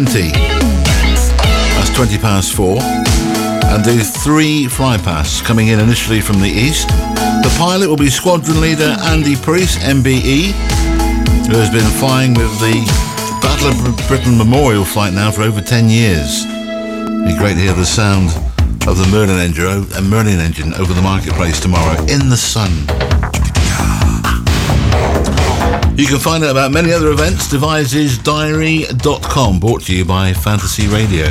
That's 20 past 4. And do 3 fly pasts coming in initially from the east. The pilot will be Squadron Leader Andy Priest, MBE, who has been flying with the Battle of Britain Memorial flight now for over 10 years. It'd be great to hear the sound of the Merlin engine over the marketplace tomorrow in the sun. You can find out about many other events, devisesdiary.com, brought to you by Fantasy Radio.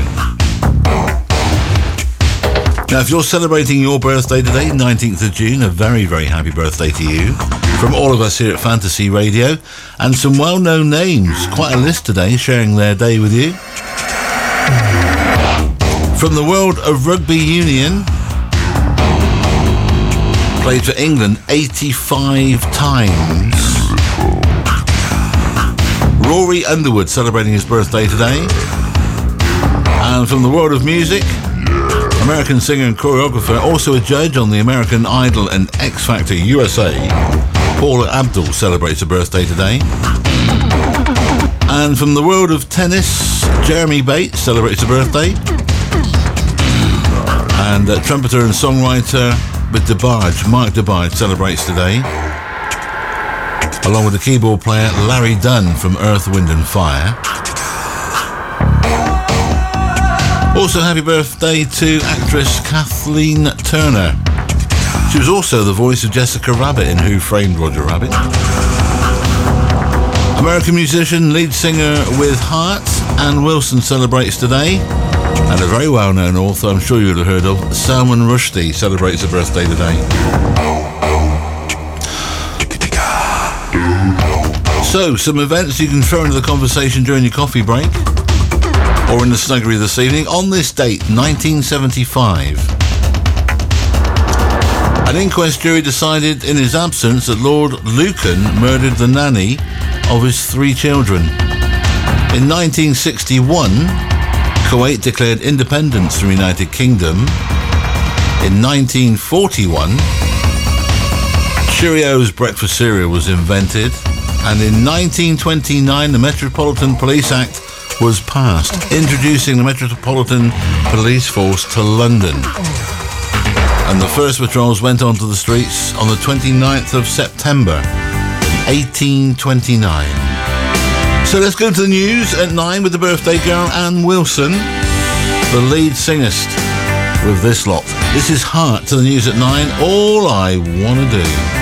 Now, if you're celebrating your birthday today, 19th of June, a very, very happy birthday to you. From all of us here at Fantasy Radio, and some well-known names, quite a list today, sharing their day with you. From the world of rugby union, played for England 85 times. Rory Underwood celebrating his birthday today. And from the world of music, American singer and choreographer, also a judge on the American Idol and X Factor USA, Paula Abdul celebrates a birthday today. And from the world of tennis, Jeremy Bates celebrates a birthday. And trumpeter and songwriter with DeBarge, Mark DeBarge, celebrates today, along with the keyboard player Larry Dunn from Earth, Wind and Fire. Also, happy birthday to actress Kathleen Turner. She was also the voice of Jessica Rabbit in Who Framed Roger Rabbit. American musician, lead singer with Heart, Ann Wilson celebrates today. And a very well-known author, I'm sure you'd have heard of, Salman Rushdie, celebrates a birthday today. So, some events you can throw into the conversation during your coffee break, or in the snuggery this evening. On this date, 1975, an inquest jury decided in his absence that Lord Lucan murdered the nanny of his 3 children. In 1961, Kuwait declared independence from the United Kingdom. In 1941, Cheerios breakfast cereal was invented. And in 1929, the Metropolitan Police Act was passed, introducing the Metropolitan Police Force to London. And the first patrols went onto the streets on the 29th of September, 1829. So let's go to the news at 9 with the birthday girl Ann Wilson, the lead singerist with this lot. This is Heart to the news at 9, All I Wanna Do.